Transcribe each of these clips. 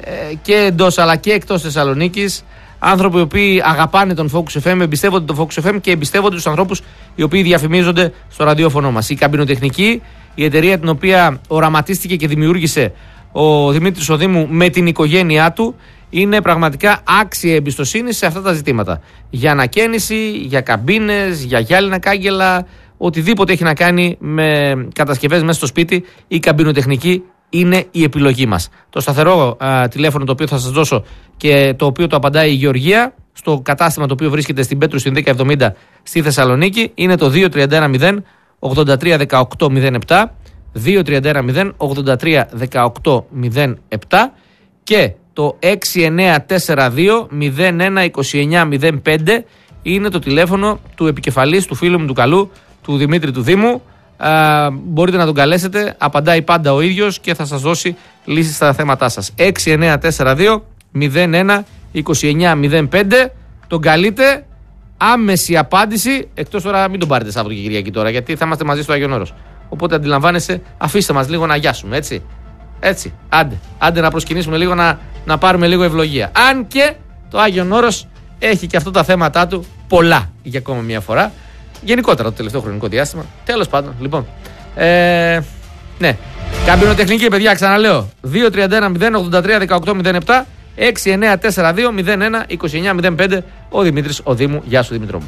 και εντός αλλά και εκτός Θεσσαλονίκης. Άνθρωποι οι οποίοι αγαπάνε τον Focus FM, εμπιστεύονται τον Focus FM και εμπιστεύονται τους ανθρώπους οι οποίοι διαφημίζονται στο ραδιόφωνο μας. Η Καμπινοτεχνική, η εταιρεία την οποία οραματίστηκε και δημιούργησε ο Δημήτρης ο Δήμου με την οικογένειά του, είναι πραγματικά άξια εμπιστοσύνη σε αυτά τα ζητήματα. Για ανακαίνιση, για καμπίνες, για γυάλινα κάγκελα, οτιδήποτε έχει να κάνει με κατασκευές μέσα στο σπίτι, η Καμπινοτεχνική είναι η επιλογή μας. Το σταθερό τηλέφωνο το οποίο θα σας δώσω και το οποίο το απαντάει η Γεωργία στο κατάστημα το οποίο βρίσκεται στην Πέτρου στην 1070 στη Θεσσαλονίκη είναι το 2310 83 18 07, 2310 83 18 07 και το 6942 01 29 05 είναι το τηλέφωνο του επικεφαλής, του φίλου μου του καλού, του Δημήτρη του Δήμου. Μπορείτε να τον καλέσετε, απαντάει πάντα ο ίδιος και θα σας δώσει λύσεις στα θέματά σας. 6942 01 29 05. Τον καλείτε, άμεση απάντηση. Εκτός τώρα μην τον πάρετε Σάββατο και Κυριακή τώρα, γιατί θα είμαστε μαζί στο Άγιον Όρος. Οπότε αντιλαμβάνεσαι, αφήστε μας λίγο να αγιάσουμε, έτσι. Έτσι, άντε να προσκυνήσουμε λίγο, να πάρουμε λίγο ευλογία. Αν και το Άγιον Όρος έχει και αυτό τα θέματα του πολλά για ακόμα μια φορά. Γενικότερα το τελευταίο χρονικό διάστημα. Τέλος πάντων, λοιπόν. Ναι. Καμπινοτεχνική, παιδιά, ξαναλέω. 2310 83 18 07, 6942 01 29 05. Ο Δημήτρης ο Δήμου. Γεια σου, Δημήτρο μου.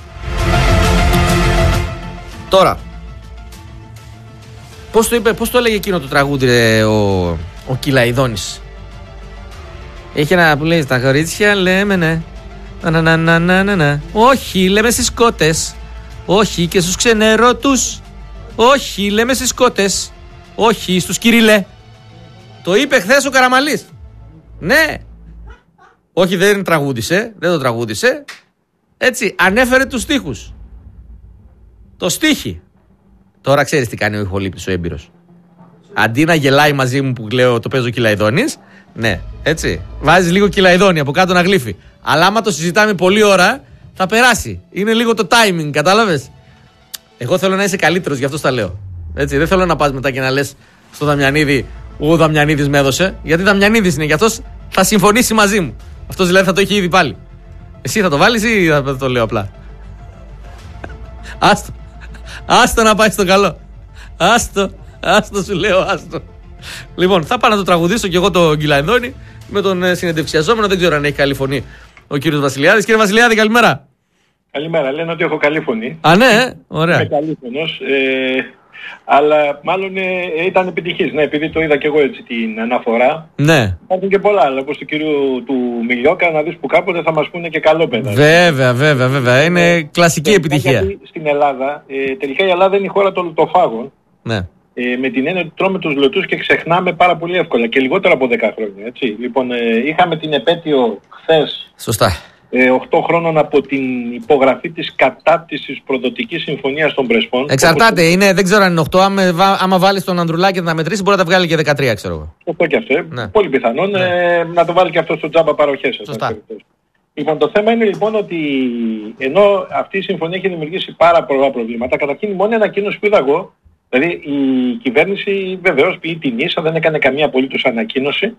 Τώρα, πώς το έλεγε εκείνο το τραγούδι, ο Κυλαϊδόνης. Έχει ένα που λέει: στα κορίτσια λέμε ναι. Όχι, λέμε στις κότες. Όχι και στους ξενερωτούς. Όχι, λέμε στις κότες. Όχι, στους Κυρίλε. Το είπε χθες ο Καραμαλής. Ναι. Όχι, δεν τραγούδισε. Δεν το τραγούδισε. Έτσι, ανέφερε τους στίχους. Το στίχη. Τώρα ξέρεις τι κάνει ο ηχολήπτης ο έμπειρος. Αντί να γελάει μαζί μου που λέω το παίζω Κυλαϊδόνης, ναι, έτσι. Βάζεις λίγο Κυλαϊδόνη από κάτω να γλύφει. Αλλά άμα το συζητάμε πολλή ώρα, θα περάσει. Είναι λίγο το timing, κατάλαβες. Εγώ θέλω να είσαι καλύτερος, γι' αυτό τα λέω. Έτσι, δεν θέλω να πας μετά και να λες στο Δαμιανίδη, ο Δαμιανίδης με έδωσε. Γιατί Δαμιανίδης είναι, γι' αυτός θα συμφωνήσει μαζί μου. Αυτός δηλαδή θα το έχει ήδη πάλι. Εσύ θα το βάλεις ή θα το λέω απλά? Άστο να πάει στο καλό. Άστο σου λέω, άστο. Λοιπόν, θα πάω να το τραγουδήσω κι εγώ τον Κυλαϊδόνη με τον συνεντευξιαζόμενο. Δεν ξέρω αν έχει καλή φωνή ο κύριος Βασιλιάδης. Κύριε Βασιλιάδη, καλημέρα. Καλημέρα. Λένε ότι έχω καλή φωνή. Α, ναι, ωραία. Είμαι καλή φωνός. Αλλά μάλλον ήταν επιτυχής. Ναι, επειδή το είδα κι εγώ έτσι την αναφορά. Ναι. Υπάρχουν και πολλά άλλα, όπως του κυρίου του Μιλιόκα, να δεις που κάποτε θα μας πούνε και καλό παιδά. Βέβαια. Είναι κλασική επιτυχία. Γιατί στην Ελλάδα, τελικά η Ελλάδα είναι η χώρα των λουτοφάγων. Ναι. Με την έννοια ότι τρώμε τους λωτούς και ξεχνάμε πάρα πολύ εύκολα και λιγότερο από 10 χρόνια. Έτσι. Λοιπόν, είχαμε την επέτειο χθες. Σωστά. 8 χρόνων από την υπογραφή της κατάπτυσης προδοτικής συμφωνίας των Πρεσπών. Εξαρτάται, είναι, δεν ξέρω αν είναι 8. Άμα βάλεις τον Ανδρουλάκη να τα μετρήσει, μπορεί να τα βγάλει και 13, ξέρω εγώ. Αυτό και αυτό. Ναι. Πολύ πιθανόν να το βάλει και αυτό στο τζάμπα παροχές. Σωστά. Λοιπόν, το θέμα είναι λοιπόν ότι ενώ αυτή η συμφωνία έχει δημιουργήσει πάρα πολλά προβλήματα, καταρχήν η μόνη ανακοίνωση που είδα εγώ, δηλαδή η κυβέρνηση βεβαίως ποιεί την ίσα, δεν έκανε καμία απολύτως ανακοίνωση.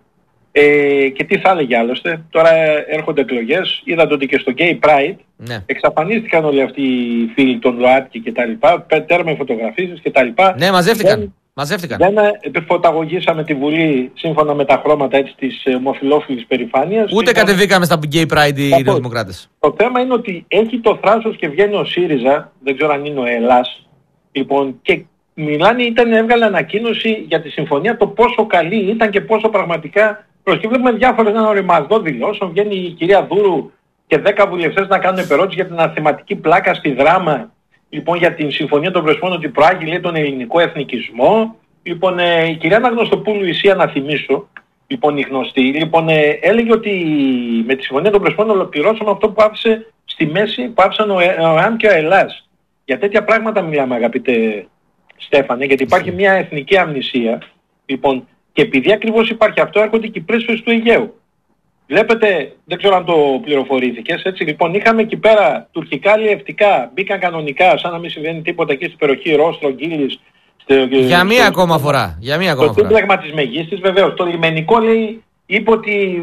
Και τι θα έλεγε άλλωστε, τώρα έρχονται εκλογές, είδατε ότι και στο Gay Pride εξαφανίστηκαν όλοι αυτοί οι φίλοι των ΛΟΑΤΚΙ και τα λοιπά, τέρμα φωτογραφίσεις και τα λοιπά. Ναι, μαζεύτηκαν. Δεν φωταγωγήσαμε τη Βουλή σύμφωνα με τα χρώματα έτσι της ομοφυλόφιλης περηφάνειας. Ούτε κατεβήκαμε στα Gay Pride οι Δημοκράτες. Το θέμα είναι ότι έχει το θράσος και βγαίνει ο ΣΥΡΙΖΑ, δεν ξέρω αν είναι ο Ελλάς, λοιπόν, και μιλάνε, έβγαλε ανακοίνωση για τη συμφωνία, το πόσο καλή ήταν και πόσο πραγματικά. Και βλέπουμε διάφορες ένα οριμασδό δηλώσεων. Βγαίνει η κυρία Δούρου και 10 βουλευτές να κάνουν επερώτηση για την αθεματική πλάκα στη Δράμα. Λοιπόν, για την Συμφωνία των Πρεσπών ότι προάγει, λέει, τον ελληνικό εθνικισμό. Λοιπόν, η κυρία Αναγνωστοπούλου Ισία, να θυμίσω, λοιπόν, η γνωστή, λοιπόν, έλεγε ότι με τη Συμφωνία των Πρεσπών ολοκληρώσαμε αυτό που άφησε στη μέση, που άφησαν ο ΕΑΜ και ο Ελλάς. Για τέτοια πράγματα μιλάμε, αγαπητέ Στέφανε, γιατί υπάρχει μια εθνική αμνησία. Λοιπόν, και επειδή ακριβώς υπάρχει αυτό, έρχονται και οι πρέσβες του Αιγαίου. Βλέπετε, δεν ξέρω αν το πληροφορήθηκες, έτσι, λοιπόν, είχαμε εκεί πέρα τουρκικά αλλιευτικά, μπήκαν κανονικά, σαν να μην συμβαίνει τίποτα εκεί στην περιοχή Ρόστρο, Γκίλης. Για μία ακόμα φορά. Το σύμπλεγμα της Μεγίστης, βεβαίως. Το λιμενικό, λέει, είπε ότι